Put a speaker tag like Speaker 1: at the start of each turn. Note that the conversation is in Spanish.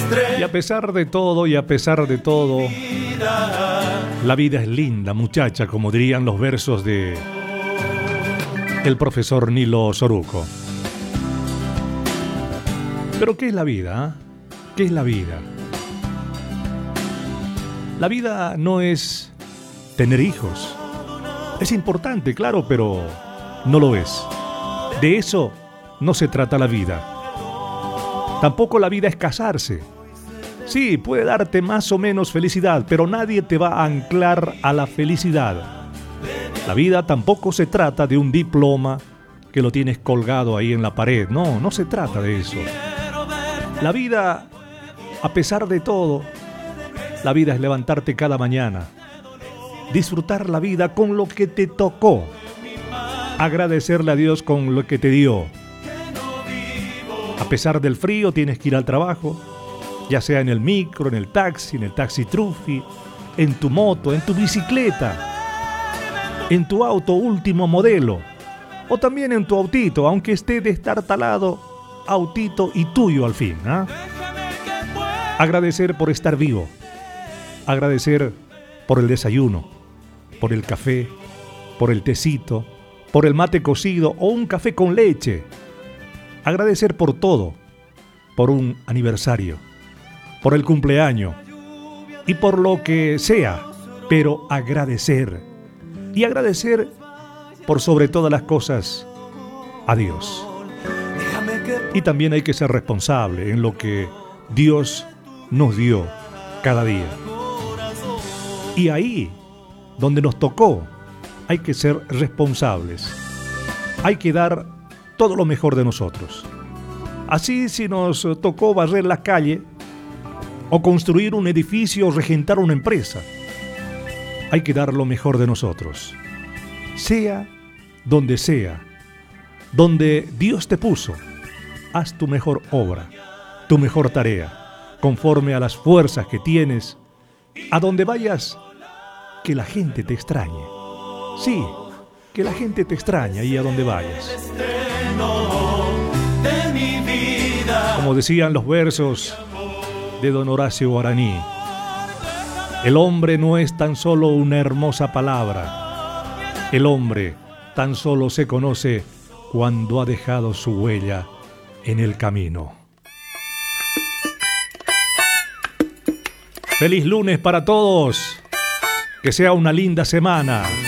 Speaker 1: Y a pesar de todo, la vida es linda, muchacha, como dirían los versos de el profesor Nilo Soruco. Pero ¿qué es la vida? ¿Qué es la vida? La vida no es tener hijos. Es importante, claro, pero no lo es. De eso no se trata la vida. Tampoco la vida es casarse. Sí, puede darte más o menos felicidad, pero nadie te va a anclar a la felicidad. La vida tampoco se trata de un diploma que lo tienes colgado ahí en la pared. No, no se trata de eso. La vida, a pesar de todo, la vida es levantarte cada mañana, disfrutar la vida con lo que te tocó, agradecerle a Dios con lo que te dio. A pesar del frío tienes que ir al trabajo, ya sea en el micro, en el taxi trufi, en tu moto, en tu bicicleta, en tu auto último modelo, o también en tu autito, aunque esté destartalado, autito y tuyo al fin, ¿eh? Agradecer por estar vivo, agradecer por el desayuno, por el café, por el tecito, por el mate cocido o un café con leche. Agradecer por todo, por un aniversario, por el cumpleaños y por lo que sea, pero agradecer. Y agradecer por sobre todas las cosas a Dios. Y también hay que ser responsable en lo que Dios nos dio cada día. Y ahí, donde nos tocó, hay que ser responsables. Hay que dar todo lo mejor de nosotros. Así, si nos tocó barrer la calle, o construir un edificio, o regentar una empresa, hay que dar lo mejor de nosotros. Sea donde Dios te puso, haz tu mejor obra, tu mejor tarea, conforme a las fuerzas que tienes. A donde vayas, que la gente te extrañe. Sí, que la gente te extrañe ahí a donde vayas. Como decían los versos de don Horacio Guaraní, el hombre no es tan solo una hermosa palabra. El hombre tan solo se conoce cuando ha dejado su huella en el camino. Feliz lunes para todos. Que sea una linda semana.